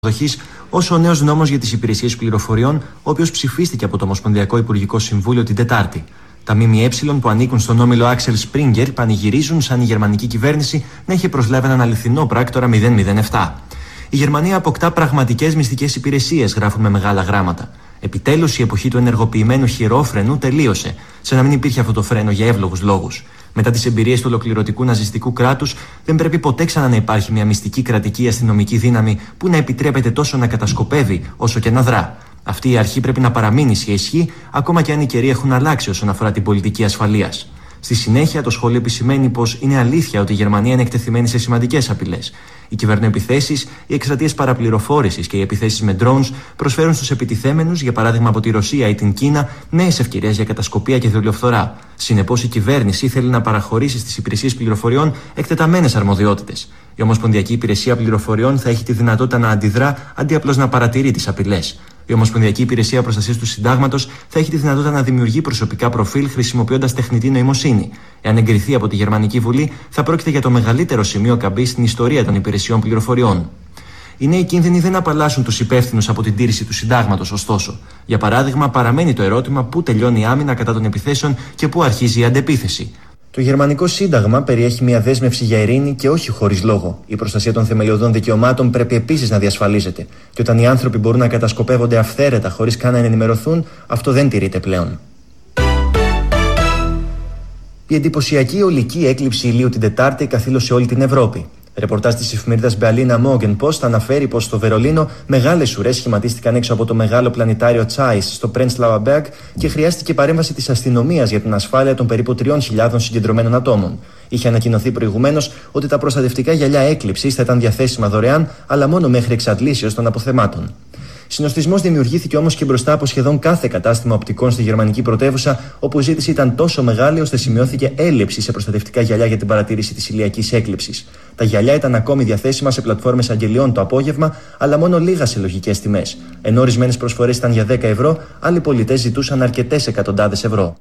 όσο ο νέος νόμος για τις υπηρεσίες πληροφοριών, ο οποίος ψηφίστηκε από το Ομοσπονδιακό Υπουργικό Συμβούλιο την Τετάρτη. Τα ΜΜΕ που ανήκουν στον όμιλο Άξελ Σπρίγκερ πανηγυρίζουν σαν η γερμανική κυβέρνηση να είχε προσλάβει έναν αληθινό πράκτορα 007. Η Γερμανία αποκτά πραγματικές μυστικές υπηρεσίες, γράφουν με μεγάλα γράμματα. Επιτέλους, η εποχή του ενεργοποιημένου χειρόφρενου τελείωσε, σαν να μην υπήρχε αυτό το φρένο για εύλογους λόγους. Μετά τις εμπειρίες του ολοκληρωτικού ναζιστικού κράτους, δεν πρέπει ποτέ ξανά να υπάρχει μια μυστική κρατική αστυνομική δύναμη που να επιτρέπεται τόσο να κατασκοπεύει όσο και να δρά. Αυτή η αρχή πρέπει να παραμείνει σε ισχύ, ακόμα και αν οι καιροί έχουν αλλάξει όσον αφορά την πολιτική ασφαλείας. Στη συνέχεια, το σχόλιο επισημαίνει πως είναι αλήθεια ότι η Γερμανία είναι εκτεθειμένη σε σημαντικές απειλές. Οι κυβερνοεπιθέσεις, οι εκστρατείες παραπληροφόρησης και οι επιθέσεις με drones προσφέρουν στους επιτιθέμενους, για παράδειγμα από τη Ρωσία ή την Κίνα, νέες ευκαιρίες για κατασκοπία και δολιοφθορά. Συνεπώς, η κυβέρνηση θέλει να παραχωρήσει στις υπηρεσίες πληροφοριών εκτεταμένες αρμοδιότητες. Η Ομοσπονδιακή Υπηρεσία Πληροφοριών θα έχει τη δυνατότητα να αντιδρά αντί απλώς να παρατηρεί τις απειλές. Η Ομοσπονδιακή Υπηρεσία Προστασίας του Συντάγματος θα έχει τη δυνατότητα να δημιουργεί προσωπικά προφίλ χρησιμοποιώντας τεχνητή νοημοσύνη. Εάν εγκριθεί από τη Γερμανική Βουλή, θα πρόκειται για το μεγαλύτερο σημείο καμπής στην ιστορία των υπηρεσιών πληροφοριών. Οι νέοι κίνδυνοι δεν απαλλάσσουν τους υπεύθυνους από την τήρηση του Συντάγματος, ωστόσο. Για παράδειγμα, παραμένει το ερώτημα πού τελειώνει η άμυνα κατά των επιθέσεων και πού αρχίζει η αντεπίθεση. Το Γερμανικό Σύνταγμα περιέχει μια δέσμευση για ειρήνη και όχι χωρίς λόγο. Η προστασία των θεμελιωδών δικαιωμάτων πρέπει επίσης να διασφαλίζεται. Και όταν οι άνθρωποι μπορούν να κατασκοπεύονται αυθαίρετα χωρίς καν να ενημερωθούν, αυτό δεν τηρείται πλέον. Η εντυπωσιακή ολική έκλειψη ηλίου την Τετάρτη καθήλωσε όλη την Ευρώπη. Ρεπορτάζ της εφημερίδας Berliner Morgenpost αναφέρει πως στο Βερολίνο μεγάλες ουρές σχηματίστηκαν έξω από το μεγάλο πλανητάριο Zeiss στο Prenzlauer Berg και χρειάστηκε παρέμβαση της αστυνομίας για την ασφάλεια των περίπου 3.000 συγκεντρωμένων ατόμων. Είχε ανακοινωθεί προηγουμένως ότι τα προστατευτικά γυαλιά έκλειψης θα ήταν διαθέσιμα δωρεάν, αλλά μόνο μέχρι εξαντλήσεως των αποθεμάτων. Συνοστισμός δημιουργήθηκε όμως και μπροστά από σχεδόν κάθε κατάστημα οπτικών στη γερμανική πρωτεύουσα, όπου η ζήτηση ήταν τόσο μεγάλη ώστε σημειώθηκε έλλειψη σε προστατευτικά γυαλιά για την παρατήρηση της ηλιακής έκλειψης. Τα γυαλιά ήταν ακόμη διαθέσιμα σε πλατφόρμες αγγελιών το απόγευμα, αλλά μόνο λίγα σε λογικές τιμές. Ενώ ορισμένες προσφορές ήταν για 10 ευρώ, άλλοι πολιτές ζητούσαν αρκετές εκατοντάδες ευρώ.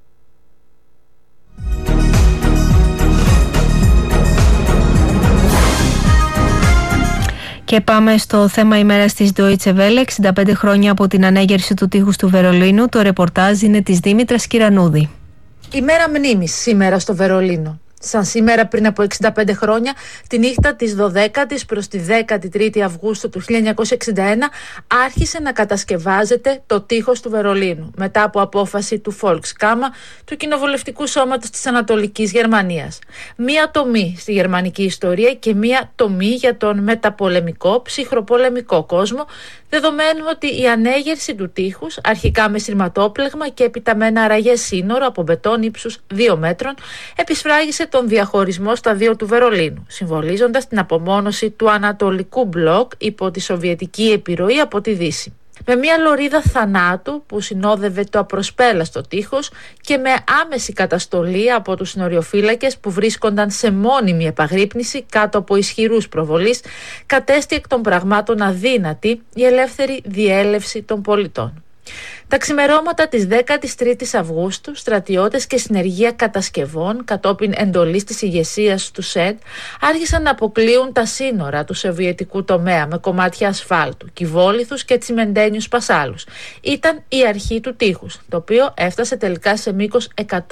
Και πάμε στο θέμα ημέρας της Deutsche Welle. 65 χρόνια από την ανέγερση του τείχους του Βερολίνου. Το ρεπορτάζ είναι της Δήμητρας Κυρανούδη. Ημέρα μνήμης σήμερα στο Βερολίνο. Σαν σήμερα πριν από 65 χρόνια, τη νύχτα της 12ης προς τη 13η Αυγούστου του 1961, άρχισε να κατασκευάζεται το τείχος του Βερολίνου, μετά από απόφαση του Volkskammer, του Κοινοβουλευτικού Σώματος της Ανατολικής Γερμανίας. Μία τομή στη γερμανική ιστορία και μία τομή για τον μεταπολεμικό, ψυχροπολεμικό κόσμο, δεδομένου ότι η ανέγερση του τείχους, αρχικά με σειρματόπλεγμα και έπειτα με ένα αραγές σύνορο από μπετόν ύψους 2 μέτρων, επισφράγισε τον διαχωρισμό σταδίων του Βερολίνου, συμβολίζοντας την απομόνωση του Ανατολικού μπλοκ υπό τη Σοβιετική επιρροή από τη Δύση. Με μια λωρίδα θανάτου που συνόδευε το απροσπέλαστο τείχος και με άμεση καταστολή από τους συνοριοφύλακες που βρίσκονταν σε μόνιμη επαγρύπνηση κάτω από ισχυρούς προβολείς, κατέστη εκ των πραγμάτων αδύνατη η ελεύθερη διέλευση των πολιτών. Τα ξημερώματα της 13ης Αυγούστου, στρατιώτες και συνεργεία κατασκευών κατόπιν εντολής της ηγεσίας του ΣΕΔ άρχισαν να αποκλείουν τα σύνορα του σοβιετικού τομέα με κομμάτια ασφάλτου, κυβόλιθους και τσιμεντένιους πασάλους. Ήταν η αρχή του τείχους, το οποίο έφτασε τελικά σε μήκος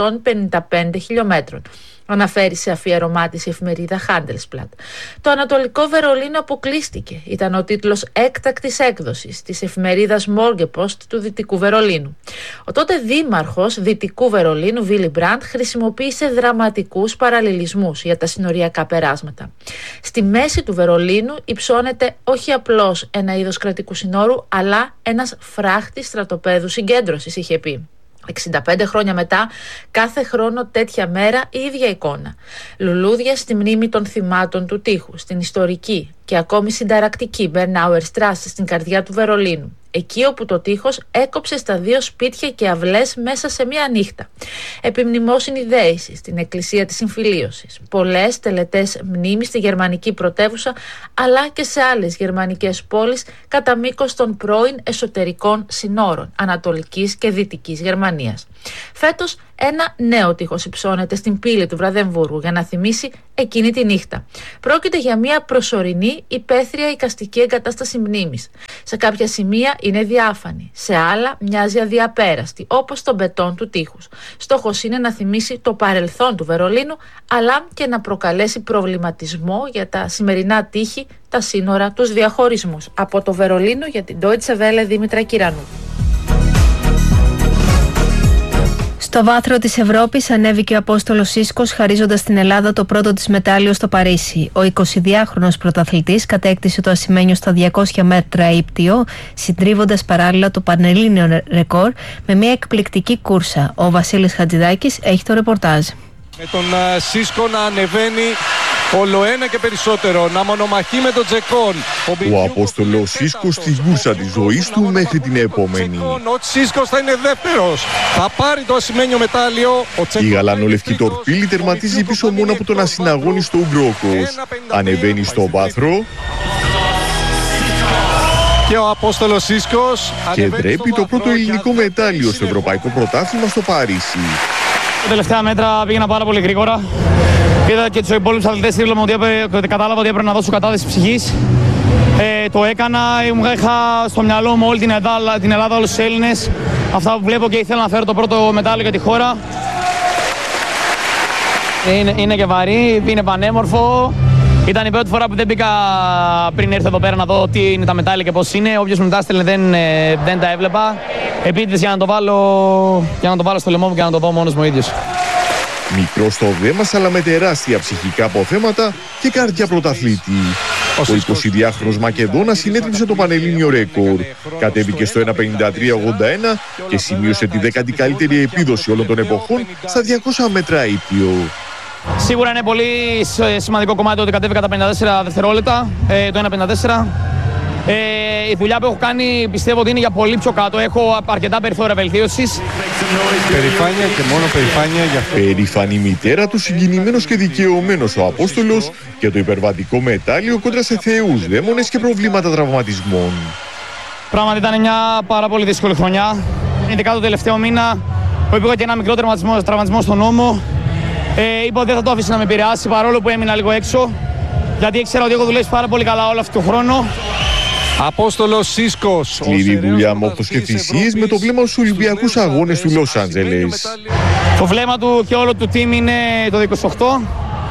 155 χιλιόμετρων. Αναφέρει σε αφιέρωμά της η εφημερίδα Handelsblatt. Το Ανατολικό Βερολίνο αποκλείστηκε. Ήταν ο τίτλος έκτακτης έκδοσης της εφημερίδας Morgenpost του Δυτικού Βερολίνου. Ο τότε δήμαρχος Δυτικού Βερολίνου, Βίλι Μπραντ, χρησιμοποίησε δραματικούς παραλληλισμούς για τα συνοριακά περάσματα. Στη μέση του Βερολίνου υψώνεται όχι απλώς ένα είδος κρατικού συνόρου, αλλά ένας φράχτης στρατοπέδου συγκέντρωσης, είχε πει. 65 χρόνια μετά, κάθε χρόνο τέτοια μέρα η ίδια εικόνα. Λουλούδια στη μνήμη των θυμάτων του τείχου, στην ιστορική και ακόμη συνταρακτική Bernauer Straße στην καρδιά του Βερολίνου. Εκεί όπου το τείχος έκοψε στα 2 σπίτια και αυλές μέσα σε μία νύχτα. Επιμνημόσυνη δέηση στην Εκκλησία της Συμφιλίωσης. Πολλές τελετές μνήμης στη γερμανική πρωτεύουσα, αλλά και σε άλλες γερμανικές πόλεις κατά μήκος των πρώην εσωτερικών συνόρων Ανατολικής και Δυτικής Γερμανίας. Φέτος ένα νέο τείχος υψώνεται στην πύλη του Βραδεμβούργου για να θυμίσει εκείνη τη νύχτα. Πρόκειται για μια προσωρινή υπαίθρια εικαστική εγκατάσταση μνήμης. Σε κάποια σημεία είναι διάφανη, σε άλλα μοιάζει αδιαπέραστη, όπως το μπετόν του τείχους. Στόχος είναι να θυμίσει το παρελθόν του Βερολίνου, αλλά και να προκαλέσει προβληματισμό για τα σημερινά τείχη, τα σύνορα, τους διαχωρισμούς. Από το Βερολίνο για την Deutsche Welle, Δήμητρα Κυρανού. Στο βάθρο της Ευρώπης ανέβηκε ο Απόστολος Σίσκος, χαρίζοντας στην Ελλάδα το πρώτο της μετάλλιο στο Παρίσι. Ο 22χρονος πρωταθλητής κατέκτησε το ασημένιο στα 200 μέτρα ύπτιο, συντρίβοντας παράλληλα το πανελλήνιο ρεκόρ με μια εκπληκτική κούρσα. Ο Βασίλης Χατζηδάκης έχει το ρεπορτάζ. Με τον Σίσκο να ανεβαίνει όλο ένα και περισσότερο, να μονομαχεί με τον Τζεκόν. Ο Απόστολος Σίσκος στη γούρσα της ζωής του μέχρι την επόμενη. Ο Σίσκος θα είναι δεύτερος, θα πάρει το ασημένιο μετάλλιο. Η γαλανολευκή τορπίλη τερματίζει πίσω μόνο από τον ασυναγώνιστο Ουγκρόκος. Ανεβαίνει στο βάθρο και ο Απόστολος Σίσκος και ντρέπει το πρώτο ελληνικό μετάλλιο στο Ευρωπαϊκό Πρωτάθλημα στο Παρίσι. Τα τελευταία μέτρα πήγαινα πάρα πολύ γρήγορα. Είδα και τους υπόλοιπους αθλητές δίπλα ότι κατάλαβα ότι έπρεπε να δώσω κατάθεση ψυχής. Το έκανα, είχα στο μυαλό μου όλη την Ελλάδα, όλους τους Έλληνες. Αυτά που βλέπω και ήθελα να φέρω το πρώτο μετάλλιο για τη χώρα. Είναι και βαρύ, είναι πανέμορφο. Ήταν η πρώτη φορά που δεν μπήκα πριν έρθω εδώ πέρα να δω τι είναι τα μετάλλια και πώς είναι. Όποιος μου τα έστελνε δεν τα έβλεπα. Επίτηδες για να το βάλω στο λαιμό μου και να το δω μόνος μου ίδιος. Μικρό στο δέμα, αλλά με τεράστια ψυχικά αποθέματα και καρδιά πρωταθλήτη. Ο 22χρονος Μακεδόνας συνέτριψε το πανελλήνιο ρεκόρ. Κατέβηκε στο 1.53.81 και σημείωσε τη 10η καλύτερη επίδοση όλων των εποχών στα 200 μέτρα ύπτιο. Σίγουρα είναι πολύ σημαντικό κομμάτι ότι κατέβηκα τα 54 δευτερόλεπτα, το 1.54. Η δουλειά που έχω κάνει πιστεύω ότι είναι για πολύ πιο κάτω. Έχω αρκετά περιθώρια βελτίωσης. Περηφάνεια και μόνο περηφάνεια για αυτό. Περήφανη μητέρα του, συγκινημένος και δικαιωμένος ο Απόστολος και το υπερβατικό μετάλλιο κόντρα σε θεούς, δαίμονες και προβλήματα τραυματισμών. Πράγματι ήταν μια πάρα πολύ δύσκολη χρονιά. Ειδικά το τελευταίο μήνα που πήγα και ένα μικρό τραυματισμό στον ώμο. Είπα ότι δεν θα το αφήσει να με επηρεάσει παρόλο που έμεινα λίγο έξω. Γιατί ήξερα ότι έχω δουλέψει πάρα πολύ καλά όλο αυτό τον χρόνο. Απόστολος Σίσκος. Σκληρή δουλειά, μόχθος και θυσίες με το βλέμμα στους Ολυμπιακούς Αγώνες του Λος Άντζελες. Το βλέμμα του και όλο του team είναι το 28.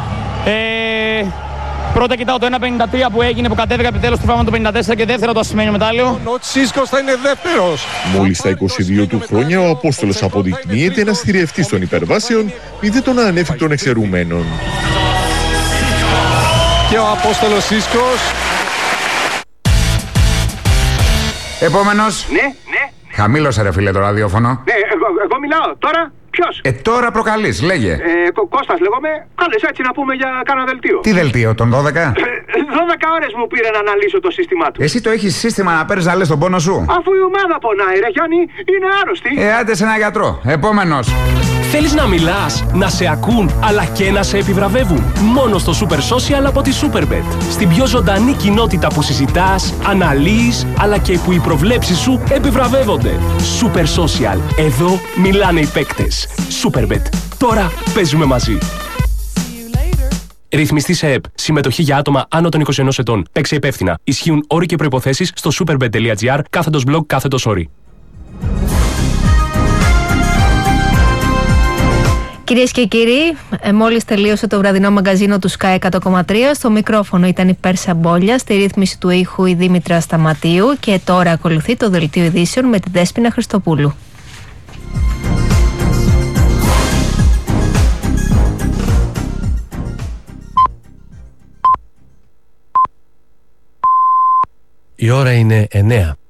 Πρώτα κοιτάω το 1.53 που έγινε, που κατέβηκα επιτέλους στο πράγμα το 54 και δεύτερο το ασημένιο μετάλλιο. Ο Σίσκος θα είναι δεύτερος. Μόλις στα 22 του χρόνια ο Απόστολος αποδεικνύεται ένας θηρευτής των υπερβάσεων, μηδέ των ανέφικτων εξαιρουμένων. Και ο Απόστολος Σίσκος. Επόμενος. Ναι. Χαμήλωσε ρε φίλε το ραδιόφωνο. Ναι, εγώ μιλάω. Τώρα ποιος? Τώρα προκαλείς, λέγε. Κώστας λέγομαι. Κάλες έτσι να πούμε για κάνα δελτίο. Τι δελτίο, τον 12? 12 ώρες μου πήρε να αναλύσω το σύστημά του. Εσύ το έχεις σύστημα να παίρνεις να λες τον πόνο σου? Αφού η ομάδα πονάει ρε Γιάννη, είναι άρρωστη. Άντε σε ένα γιατρό. Επόμενος. Θέλεις να μιλάς, να σε ακούν, αλλά και να σε επιβραβεύουν? Μόνο στο Super Social από τη Superbet. Στην πιο ζωντανή κοινότητα που συζητάς, αναλύεις, αλλά και που οι προβλέψεις σου επιβραβεύονται. Super Social. Εδώ μιλάνε οι παίκτες. Superbet. Τώρα παίζουμε μαζί. Ρυθμιστή σε ΕΠ. Συμμετοχή για άτομα άνω των 21 ετών. Παίξε υπεύθυνα. Ισχύουν όροι και προϋποθέσεις στο superbet.gr/blog/όροι. Κυρίες και κύριοι, μόλις τελείωσε το βραδινό μαγκαζίνο του Sky 100,3. Στο μικρόφωνο ήταν η Πέρσα Μπόλια, στη ρύθμιση του ήχου η Δήμητρα Σταματίου και τώρα ακολουθεί το δελτίο ειδήσεων με τη Δέσποινα Χριστοπούλου. Η ώρα είναι 9.